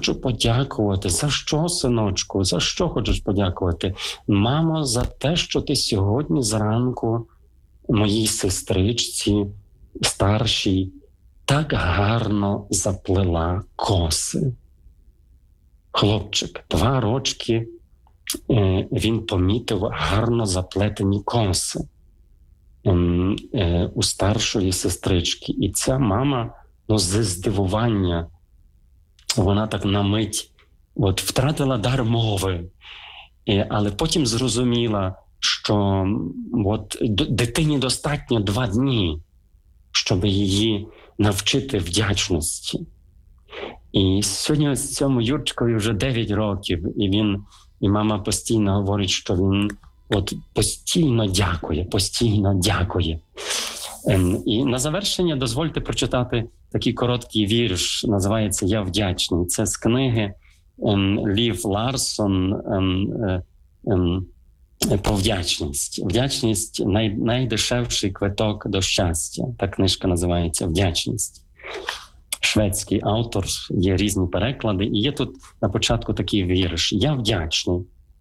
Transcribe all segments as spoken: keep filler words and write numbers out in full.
хочу подякувати. За що, синочку? За що хочеш подякувати? Мамо, за те, що ти сьогодні зранку моїй сестричці, старшій, так гарно заплела коси. Хлопчик, два рочки, він помітив гарно заплетені коси у старшої сестрички. І ця мама, ну, з здивування, вона так на мить от, втратила дар мови, але потім зрозуміла, що от, дитині достатньо два дні, щоб її навчити вдячності. І сьогодні ось цьому Юрчикові вже дев'ять років, і він, і мама постійно говорить, що він от постійно дякує, постійно дякує. І на завершення дозвольте прочитати такий короткий вірш, називається «Я вдячний». Це з книги Лів Ларсон про вдячність. Вдячність най, – найдешевший квиток до щастя. Та книжка називається «Вдячність». Шведський автор, є різні переклади, і є тут на початку такий вірш «Я вдячний».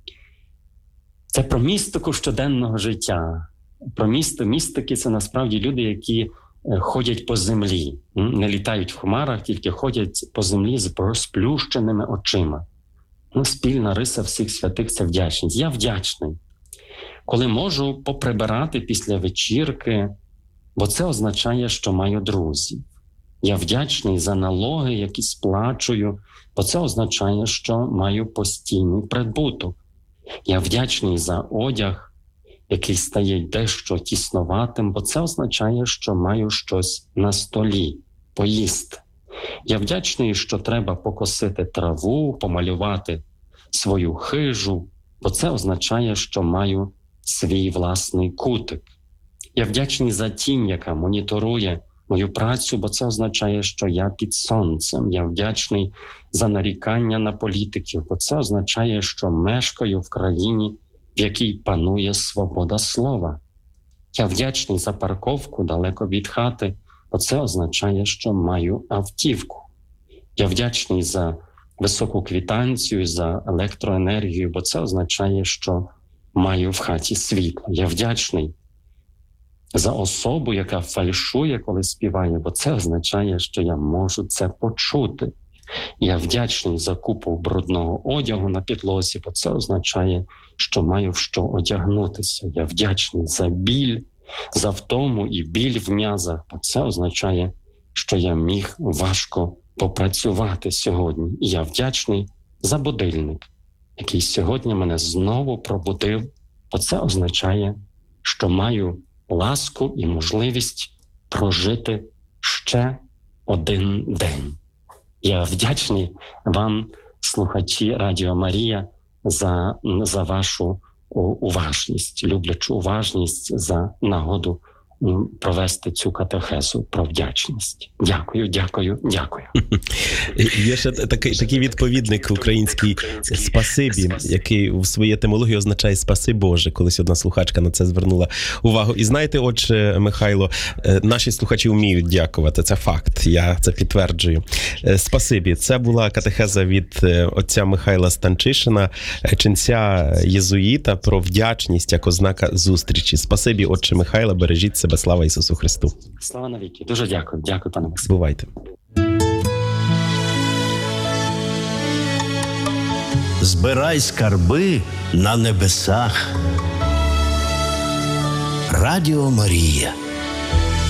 Це про містику щоденного життя. Про місто. Містики – це насправді люди, які ходять по землі, не літають в хмарах, тільки ходять по землі з розплющеними очима. Ну, спільна риса всіх святих – це вдячність. Я вдячний, коли можу поприбирати після вечірки, бо це означає, що маю друзів. Я вдячний за налоги, які сплачую, бо це означає, що маю постійний прибуток. Я вдячний за одяг, який стає дещо тісноватим, бо це означає, що маю щось на столі, поїсти. Я вдячний, що треба покосити траву, помалювати свою хижу, бо це означає, що маю свій власний кутик. Я вдячний за тінь, яка моніторує мою працю, бо це означає, що я під сонцем. Я вдячний за нарікання на політиків, бо це означає, що мешкаю в країні, в якій панує свобода слова. Я вдячний за парковку далеко від хати, бо це означає, що маю автівку. Я вдячний за високу квитанцію, за електроенергію, бо це означає, що маю в хаті світло. Я вдячний за особу, яка фальшує, коли співає, бо це означає, що я можу це почути. Я вдячний за купу брудного одягу на підлозі, бо це означає, що маю в що одягнутися. Я вдячний за біль, за втому і біль в м'язах, бо це означає, що я міг важко попрацювати сьогодні. І я вдячний за будильник, який сьогодні мене знову пробудив, бо це означає, що маю ласку і можливість прожити ще один день. Я вдячний вам, слухачі Радіо Марія, за, за вашу уважність, люблячу уважність, за нагоду провести цю катехезу про вдячність. Дякую, дякую, дякую. Є ще такий, такий відповідник український «спасибі», який в своїй етимології означає «спаси Боже». Колись одна слухачка на це звернула увагу. І знаєте, отче Михайло, наші слухачі вміють дякувати. Це факт, я це підтверджую. Спасибі. Це була катехеза від отця Михайла Станчишина, ченця єзуїта, про вдячність як ознака зустрічі. Спасибі, отче Михайло, бережіть себе. Слава Ісусу Христу. Слава навіки. Дуже дякую. Дякую, пане Максим. Бувайте. Збирай скарби на небесах. Радіо Марія.